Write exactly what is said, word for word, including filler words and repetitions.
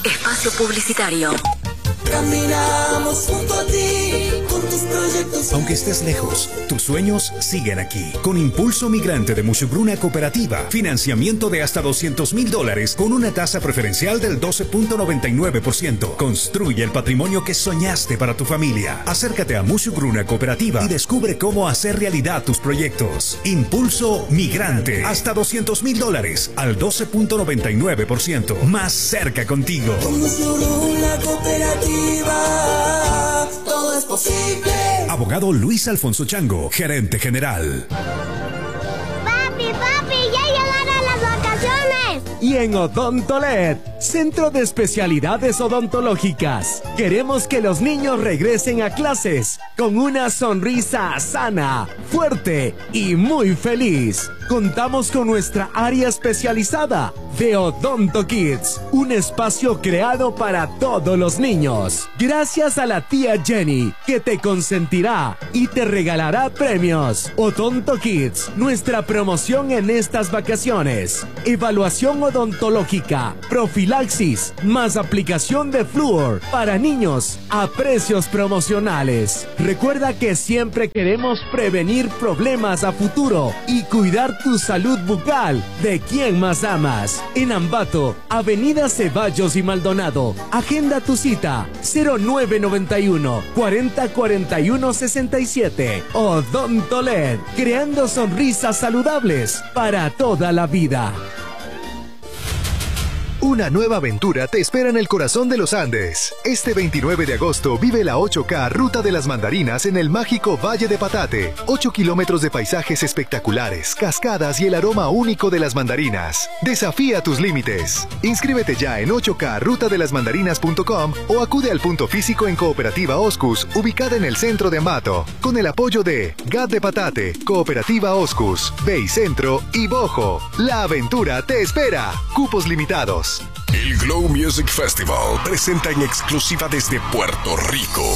Espacio publicitario. Caminamos junto a ti, con tus proyectos. Aunque estés lejos, tus sueños siguen aquí. Con Impulso Migrante de Musugruna Cooperativa, financiamiento de hasta doscientos mil dólares con una tasa preferencial del doce punto noventa y nueve por ciento. Construye el patrimonio que soñaste para tu familia. Acércate a Musugruna Cooperativa y descubre cómo hacer realidad tus proyectos. Impulso Migrante, hasta doscientos mil dólares al doce punto noventa y nueve por ciento. Más cerca contigo. Con Musugruna Cooperativa, todo es posible. Abogado Luis Alfonso Chango, gerente general. Papi, papi, ya llegaron las vacaciones. Y en Odontolet, Centro de Especialidades Odontológicas, queremos que los niños regresen a clases con una sonrisa sana, fuerte y muy feliz. Contamos con nuestra área especializada de Odonto Kids, un espacio creado para todos los niños. Gracias a la tía Jenny, que te consentirá y te regalará premios. Odonto Kids, nuestra promoción en estas vacaciones. Evaluación odontológica, profilaxis, más aplicación de flúor para niños a precios promocionales. Recuerda que siempre queremos prevenir problemas a futuro y cuidar tu salud bucal de quien más amas. En Ambato, Avenida Ceballos y Maldonado. Agenda tu cita cero nueve noventa y uno, cuarenta cuarenta y uno sesenta y siete. Odontolet, creando sonrisas saludables para toda la vida. Una nueva aventura te espera en el corazón de los Andes. Este veintinueve de agosto vive la ocho K Ruta de las Mandarinas en el mágico Valle de Patate. ocho kilómetros de paisajes espectaculares, cascadas y el aroma único de las mandarinas. Desafía tus límites. Inscríbete ya en ocho K ruta de las mandarinas punto com o acude al punto físico en Cooperativa Oscus, ubicada en el centro de Ambato, con el apoyo de G A T de Patate, Cooperativa Oscus, Bay Centro y Bojo. La aventura te espera. Cupos limitados. El Glow Music Festival presenta en exclusiva desde Puerto Rico